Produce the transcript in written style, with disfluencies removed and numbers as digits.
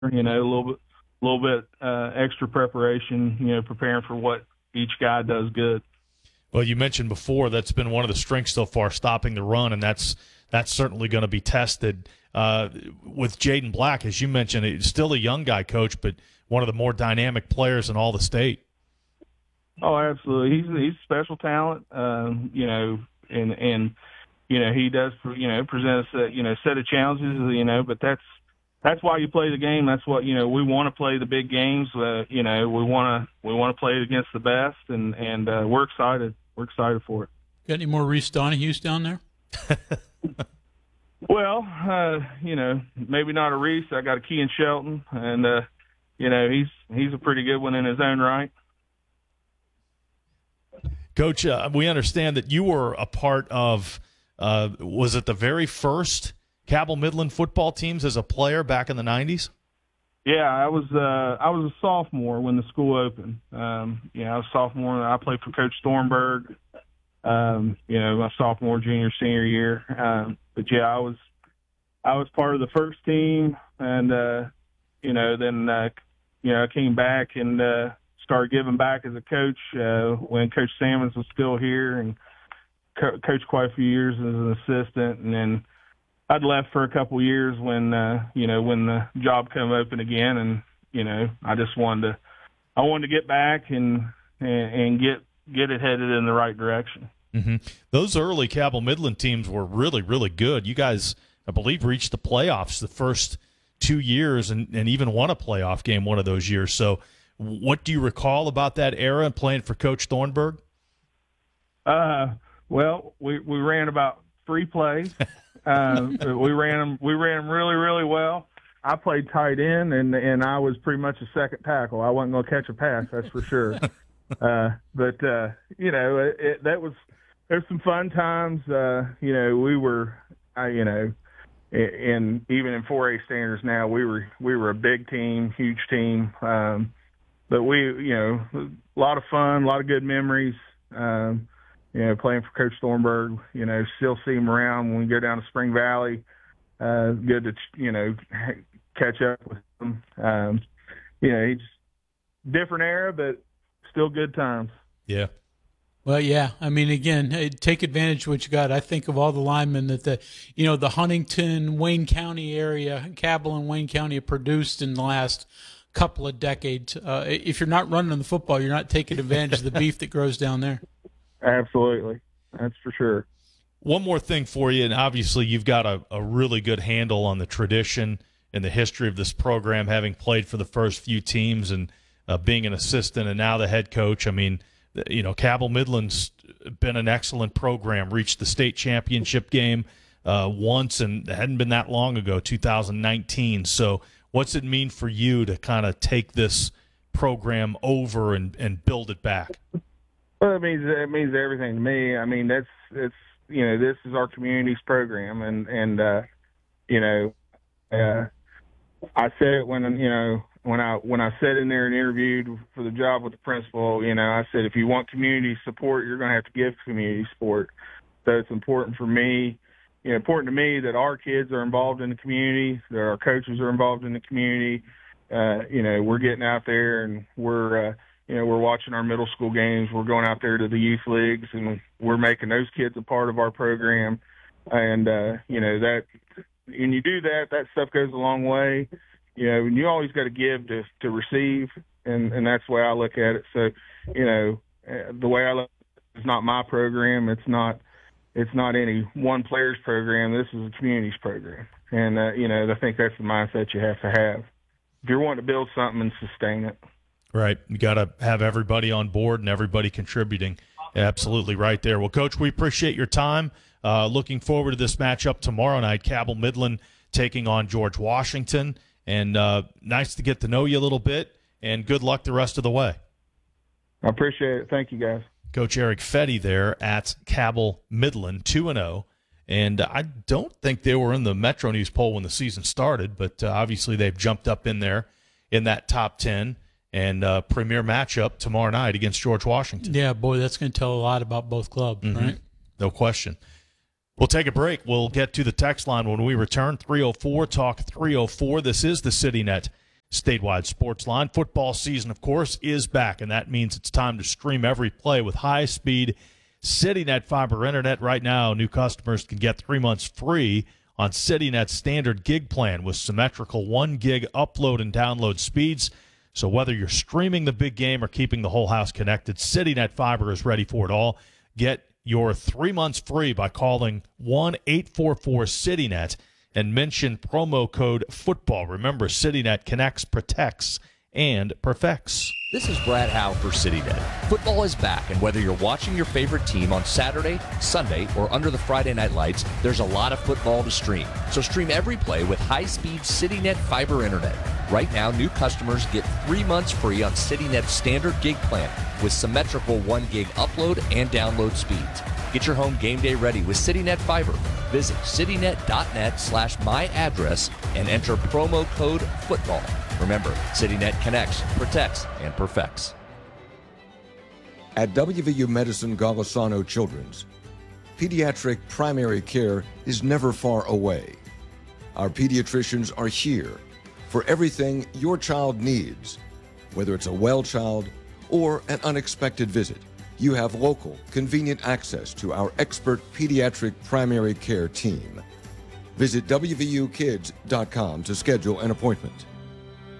a little bit extra preparation, preparing for what each guy does good. Well, you mentioned before that's been one of the strengths so far, stopping the run, and that's certainly going to be tested with Jaden Black, as you mentioned. He's still a young guy, Coach, but one of the more dynamic players in all the state. Oh, absolutely. He's a special talent, and he does, present a set of challenges, but that's why you play the game. That's what, we want to play the big games. We want to play it against the best, and we're excited. We're excited for it. Got any more Reese Donahue's down there? Well, maybe not a Reese. I got a Kean Shelton, and he's a pretty good one in his own right. Coach, we understand that you were a part of, was it the very first Cabell Midland football teams as a player back in the 90s? Yeah, I was a sophomore when the school opened. I was a sophomore. I played for Coach Thornburg, my sophomore, junior, senior year. But yeah, I was part of the first team, and then I came back and started giving back as a coach when Coach Sammons was still here, and coached quite a few years as an assistant, and then I'd left for a couple of years when the job came open again, and I just wanted to get back and get it headed in the right direction. Mm-hmm. Those early Cabell Midland teams were really, really good. You guys, I believe, reached the playoffs the first 2 years and even won a playoff game one of those years. So what do you recall about that era and playing for Coach Thornburg? Well, we ran about 3 plays. We ran them really, really well. I played tight end, and I was pretty much a second tackle. I wasn't going to catch a pass, that's for sure. There's some fun times. We were, and even in 4A standards now, we were a big team, huge team. But a lot of fun, a lot of good memories. Playing for Coach Thornburg, still see him around when we go down to Spring Valley. Good to, catch up with him. He's different era, but still good times. Yeah. Well, yeah. I mean, again, take advantage of what you got. I think of all the linemen that the Huntington, Wayne County area, Cabell and Wayne County have produced in the last couple of decades. If you're not running the football, you're not taking advantage of the beef that grows down there. Absolutely. That's for sure. One more thing for you, and obviously you've got a really good handle on the tradition and the history of this program, having played for the first few teams and being an assistant and now the head coach. I mean, Cabell Midland's been an excellent program, reached the state championship game once, and it hadn't been that long ago, 2019. So what's it mean for you to kind of take this program over and build it back? Well, it means everything to me. I mean, this is our community's program, and I said it when I sat in there and interviewed for the job with the principal. I said, if you want community support, you're going to have to give community support. So it's important for me, important to me that our kids are involved in the community, that our coaches are involved in the community. We're getting out there and we're watching our middle school games. We're going out there to the youth leagues, and we're making those kids a part of our program. And, that when you do that, that stuff goes a long way. And you always got to give to receive, and that's the way I look at it. So, the way I look at it, it's not my program. It's not any one player's program. This is a community's program. And, I think that's the mindset you have to have if you're wanting to build something and sustain it. Right. You got to have everybody on board and everybody contributing. Absolutely right there. Well, Coach, we appreciate your time. Looking forward to this matchup tomorrow night, Cabell Midland taking on George Washington. And nice to get to know you a little bit, and good luck the rest of the way. I appreciate it. Thank you, guys. Coach Eric Fetty there at Cabell Midland, 2-0. And I don't think they were in the Metro News poll when the season started, but obviously they've jumped up in there in that top 10. And premier matchup tomorrow night against George Washington. Yeah, boy, that's going to tell a lot about both clubs, right? No question. We'll take a break. We'll get to the text line when we return. 304 Talk 304. This is the CityNet statewide sports line. Football season, of course, is back, and that means it's time to stream every play with high-speed CityNet fiber internet. Right now, new customers can get 3 months free on CityNet's standard gig plan with symmetrical 1 gig upload and download speeds. So whether you're streaming the big game or keeping the whole house connected, CityNet fiber is ready for it all. Get your 3 months free by calling 1-844-CityNet and mention promo code FOOTBALL. Remember, CityNet connects, protects, and perfects. This is Brad Howe for CityNet. Football is back, and whether you're watching your favorite team on Saturday, Sunday, or under the Friday night lights, there's a lot of football to stream. So stream every play with high-speed CityNet fiber internet. Right now, new customers get 3 months free on CityNet's standard gig plan with symmetrical 1 gig upload and download speeds. Get your home game day ready with CityNet fiber. Visit citynet.net/myaddress and enter promo code FOOTBALL. Remember, CityNet connects, protects, and perfects. At WVU Medicine Golisano Children's, pediatric primary care is never far away. Our pediatricians are here for everything your child needs, whether it's a well child or an unexpected visit. You have local, convenient access to our expert pediatric primary care team. Visit WVUkids.com to schedule an appointment.